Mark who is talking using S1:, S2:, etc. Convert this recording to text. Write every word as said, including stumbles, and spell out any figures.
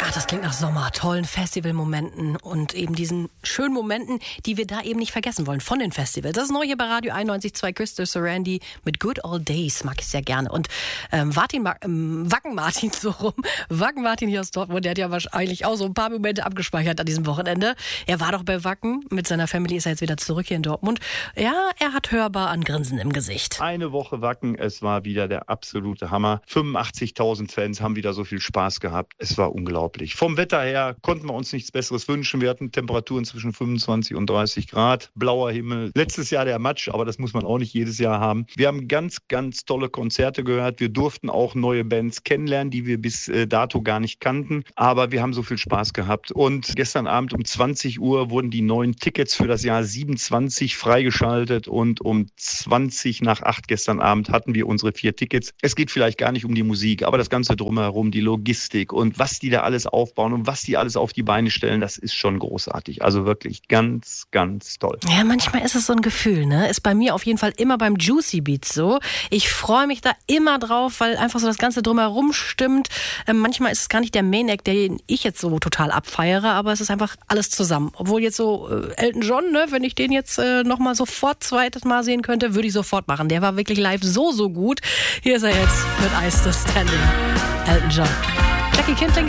S1: Ach, das klingt nach Sommer, tollen Festivalmomenten und eben diesen schönen Momenten, die wir da eben nicht vergessen wollen von den Festivals. Das ist neu hier bei Radio einundneunzig Komma zwei Küste Surroundy mit Good Old Days, mag ich sehr gerne. Und ähm, Martin, ähm, Wacken Martin so rum, Wacken Martin hier aus Dortmund, der hat ja wahrscheinlich auch so ein paar Momente abgespeichert an diesem Wochenende. Er war doch bei Wacken, mit seiner Family ist er jetzt wieder zurück hier in Dortmund. Ja, er hat hörbar ein Grinsen im Gesicht.
S2: Eine Woche Wacken, es war wieder der absolute Hammer. fünfundachtzigtausend Fans haben wieder so viel Spaß gehabt. Es war unglaublich. Vom Wetter her konnten wir uns nichts Besseres wünschen. Wir hatten Temperaturen zwischen fünfundzwanzig und dreißig Grad, blauer Himmel. Letztes Jahr der Matsch, aber das muss man auch nicht jedes Jahr haben. Wir haben ganz, ganz tolle Konzerte gehört. Wir durften auch neue Bands kennenlernen, die wir bis dato gar nicht kannten. Aber wir haben so viel Spaß gehabt. Und gestern Abend um zwanzig Uhr wurden die neuen Tickets für das Jahr siebenundzwanzig freigeschaltet. Und um zwanzig nach acht gestern Abend hatten wir unsere vier Tickets. Es geht vielleicht gar nicht um die Musik, aber das Ganze drumherum, die Logistik und was die da alles aufbauen und was die alles auf die Beine stellen, das ist schon großartig. Also wirklich ganz, ganz toll.
S1: Ja, manchmal ist es so ein Gefühl, ne? Ist bei mir auf jeden Fall immer beim Juicy Beats so. Ich freue mich da immer drauf, weil einfach so das Ganze drumherum stimmt. Ähm, manchmal ist es gar nicht der Main Act, den ich jetzt so total abfeiere, aber es ist einfach alles zusammen. Obwohl jetzt so äh, Elton John, ne, wenn ich den jetzt äh, nochmal sofort zweites Mal sehen könnte, würde ich sofort machen. Der war wirklich live so, so gut. Hier ist er jetzt mit Ice the Standing. Elton John. Jackie Kindling